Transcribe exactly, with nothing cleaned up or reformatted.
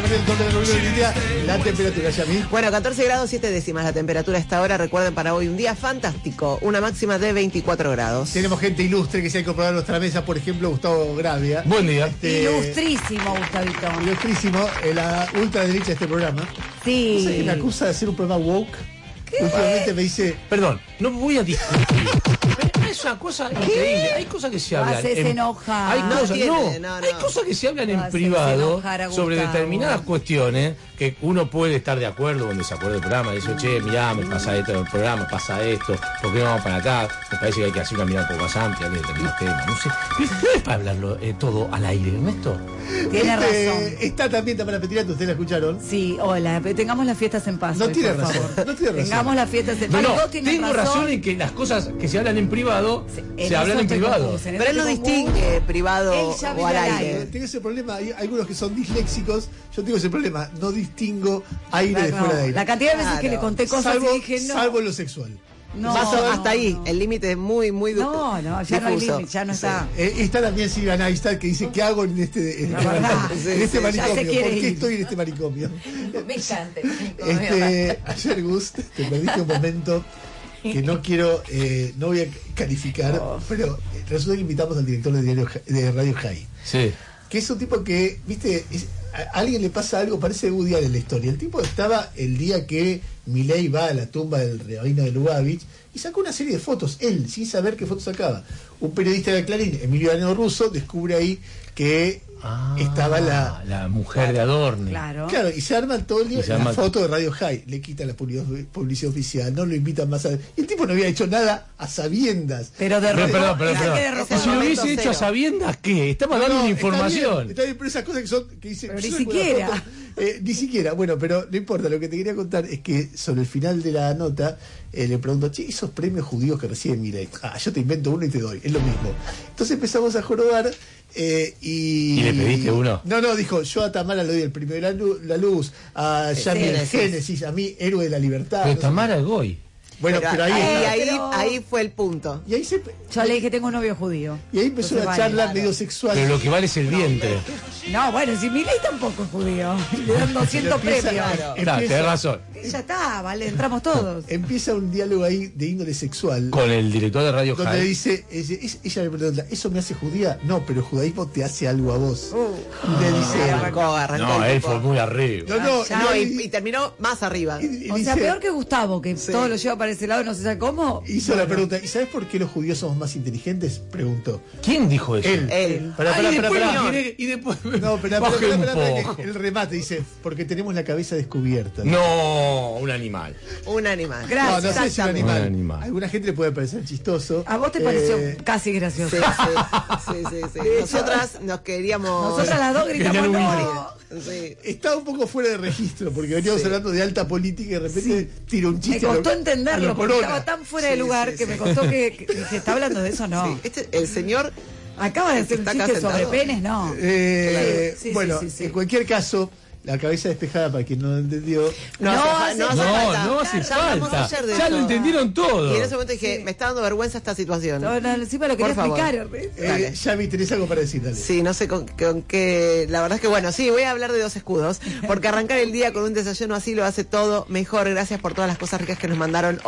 el doble de Rubio del día. La temperatura, Yami. Bueno, catorce grados siete décimas la temperatura a esta hora. Recuerden, para hoy un día fantástico. Una máxima de veinticuatro grados. Tenemos gente ilustre que se ha incorporado a nuestra mesa. Por ejemplo, Gustavo Gravia. Buen día. Este, Ilustrísimo, Gustavito. Ilustrísimo. eh, La ultraderecha de este programa. Sí. No sé, me acusa de hacer un programa woke. Últimamente me dice... Perdón, no voy a discutir. Pero es una cosa increíble. Hay cosas que se Lo hablan. haces en- enojar. Hay No cosas, tiene, no, no, no. hay cosas que se hablan Lo en haces privado enojar a sobre Gustavo. determinadas cuestiones que uno puede estar de acuerdo o en desacuerdo del programa. Dice, che, mirá, me pasa esto en el programa, pasa esto, ¿por qué no vamos para acá? Me parece que hay que hacer una mirada un poco más amplia de determinados temas. No sé. Pero no es para hablarlo eh, todo al aire, Ernesto. Tiene Este, razón. Está también Tamara Petirato, ustedes la escucharon. Sí, hola, tengamos las fiestas en paz. No hoy, tiene por razón, favor. no tiene razón. Tengamos las fiestas en No, paz. no, Los dos tienen tengo razón en que las cosas que se hablan en privado Sí, se en hablan eso en estoy privado. con vos, en eso Pero él no estoy con vos. distingue privado Él ya o vive al al aire. aire. Tengo ese problema, hay algunos que son disléxicos, yo tengo ese problema, no distingo aire de No, fuera de aire. La cantidad de veces Claro. que le conté cosas salvo, y dije no. salvo lo sexual. No, Más o- no, hasta ahí, no. el límite es muy, muy du- No, no, ya no hay difuso. límite, ya no está. Eh, está también Silvia Neistat que dice, ¿qué hago en este, en La este, verdad. en Sí, este sí, ya manicomio? se quiere ¿Por qué ir. estoy en este manicomio? Me encanta. Este, ayer, Gus, te perdiste un momento que no quiero, eh, no voy a calificar, Oh. pero eh, resulta que invitamos al director de, diario, Ja- de Radio High, Sí. que es un tipo que, viste, es- a alguien le pasa algo, parece Woody Allen en la historia. El tipo estaba el día que Milei va a la tumba del rabino de Lubavitch y sacó una serie de fotos, él, sin saber qué fotos sacaba. Un periodista de Clarín, Emilio Areno Russo, descubre ahí que Ah, estaba la... la mujer de Adorni. Claro. Claro, y se arma todo el día Y se la arma- foto de Radio High, le quitan la publi- publicidad oficial, no lo invitan más a... Y el tipo no había hecho nada a sabiendas. Pero de Pero, rojo. perdón, perdón, ese perdón. que de Ese rojo. Y si lo momento hubiese hecho cero. a sabiendas, ¿qué? Estamos No, dando no, una está información. bien, está bien, pero esas cosas que son que dicen Pero yo ni saco la siquiera. foto, eh, ni siquiera, bueno, pero no importa, lo que te quería contar es que sobre el final de la nota eh, le pregunto, che, esos premios judíos que reciben Milei, ah, yo te invento uno y te doy, es lo mismo. Entonces empezamos a jorobar eh, y... ¿Y le pediste uno? No, no, dijo, yo a Tamara le doy el premio de la, lu- la luz, a Yami el Génesis. Génesis, a mí héroe de la libertad. Pero no sé. Tamara es Goy. Bueno, pero, ahí, ahí, está. ahí, pero- ahí fue el punto. Y ahí, se, Yo le dije, tengo un novio judío. y ahí empezó Entonces una vale, charla claro. medio sexual. Pero lo que vale es el vientre. No, bueno, si Milei tampoco es judío. Le dan doscientos Pero empieza- premios. claro. Está, empieza- tenés razón. Ya está, vale, entramos todos. Empieza un diálogo ahí de índole sexual. Con el director de Radio Donde High. dice, ella, es- ella le pregunta, ¿eso me hace judía? No, pero el judaísmo te hace algo a vos. Uh, Y le dice, Arrancó, arrancó. No, el él tipo. fue muy arriba. no, no, Ya, No, y, y, y terminó más arriba. y- y o sea, dice- peor que Gustavo, que todo lo lleva para ese lado y no se sabe cómo. hizo la pregunta, ¿y sabes por qué los judíos somos más inteligentes? Preguntó. ¿Quién dijo eso? Él. Él. Pará, Ah, pará, y pará, después pará. lo quiere- y después No, pero baje un el poco. remate dice, porque tenemos la cabeza descubierta. No, un animal. Un animal. No, Gracias. no sé si un Exactamente. animal. Un animal. A alguna gente le puede parecer chistoso. A vos te Eh, pareció casi gracioso. Sí, sí, sí, sí, sí. Nosotras nos queríamos Nosotras las dos gritamos, Querían no. morir. Sí. Estaba un poco fuera de registro, porque veníamos hablando de alta política y de repente tira un Me chiste. a costó lo- a lo entenderlo, porque Corona. estaba tan fuera Sí, de lugar sí, que sí. me costó que, que, que se está hablando de eso, no. Sí, este, el señor Acaba de hacer un Está acá chiste sobre sentado. penes, no. Eh, Sí, sí, bueno, sí, sí, sí. en cualquier caso, la cabeza despejada, para quien no lo entendió. no, No hace, hace fa- no hace No, falta. no hace Ya hablamos falta. ayer de Ya eso. lo entendieron todo. Y en ese momento dije, me está dando vergüenza esta situación. No, no, encima lo Por quería favor. explicar. Ernest. Eh, Dale. Yami, tenés algo para decir, dale. Sí, no sé con, con qué. La verdad es que bueno, sí, voy a hablar de dos escudos. Porque arrancar el día con un desayuno así lo hace todo mejor. Gracias por todas las cosas ricas que nos mandaron.